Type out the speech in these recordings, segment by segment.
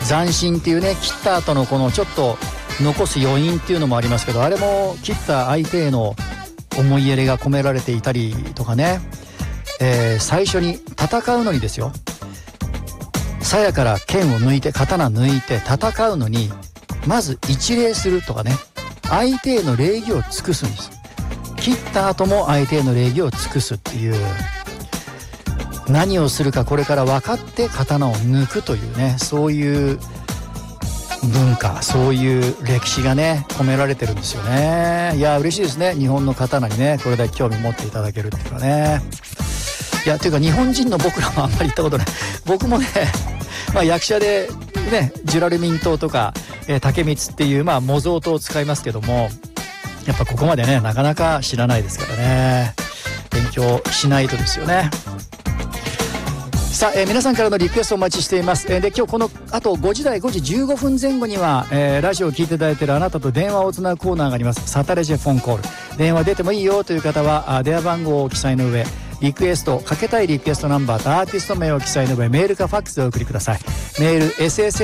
斬新っていうね、切った後のこのちょっと残す余韻っていうのもありますけど、あれも切った相手への思いやりが込められていたりとかね、最初に戦うのにですよ、鞘から剣を抜いて刀抜いて戦うのにまず一礼するとかね、相手への礼儀を尽くすんです。切った後も相手への礼儀を尽くすっていう、何をするかこれから分かって刀を抜くというね、そういう文化、そういう歴史がね込められてるんですよね。いや嬉しいですね、日本の刀にねこれだけ興味持っていただけるっていうかね。いやというか日本人の僕らもあんまり行ったことない。僕もね、役者でねジュラルミン刀とか、竹光っていう模造刀を使いますけども、やっぱここまでねなかなか知らないですからね、勉強しないとですよね。さあ、皆さんからのリクエストお待ちしています。で今日このあと5時台5時15分前後には、ラジオを聞いていただいているあなたと電話をつなぐコーナーがあります。サタレジェフォンコール。電話出てもいいよという方は電話番号を記載の上、リクエストかけたいリクエストナンバーとアーティスト名を記載の上、メールかファックスでお送りください。メール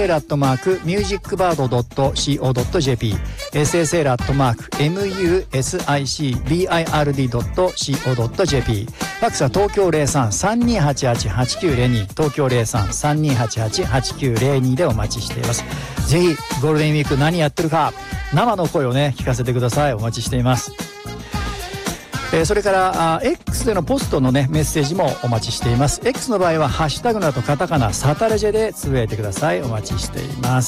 ssl@musicbird.co.jp ssl@musicbird.co.jp ファックスは東京 03-3288-8902 東京 03-3288-8902 でお待ちしています。ぜひゴールデンウィーク何やってるか生の声をね聞かせてください。お待ちしています。それからX でのポストのねメッセージもお待ちしています。 X の場合はハッシュタグの後カタカナサタレジェでつぶやいてください。お待ちしています。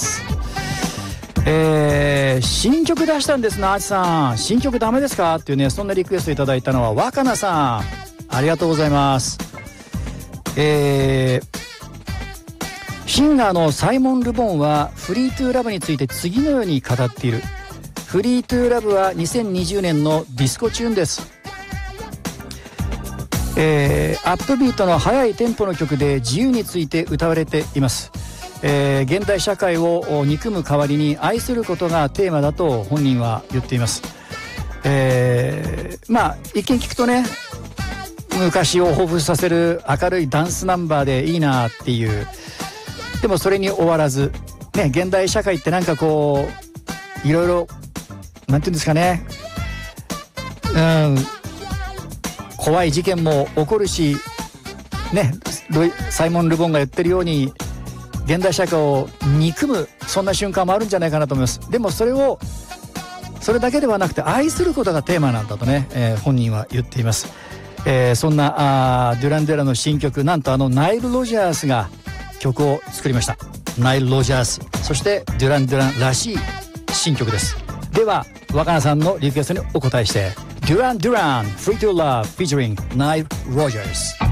新曲出したんですな、あちさん。新曲ダメですかっていうね、そんなリクエストいただいたのは若菜さん、ありがとうございます。シンガーのサイモン・ルボンはフリートゥーラブについて次のように語っている。フリートゥーラブは2020年のディスコチューンです。アップビートの速いテンポの曲で自由について歌われています。現代社会を憎む代わりに愛することがテーマだと本人は言っています。一見聞くとね、昔を彷彿させる明るいダンスナンバーでいいなっていう。でもそれに終わらずね、現代社会ってなんかこういろいろなんていうんですかね、怖い事件も起こるしね、サイモン・ルボンが言ってるように現代社会を憎むそんな瞬間もあるんじゃないかなと思います。でもそれだけではなくて愛することがテーマなんだとね、本人は言っています。そんなデュラン・デュランの新曲、なんとナイル・ロジャースが曲を作りました。ナイル・ロジャース、そしてデュラン・デュランらしい新曲です。では若菜さんのリクエストにお答えして、デュラン・デュラン Free to Love featuring Nile Rodgers。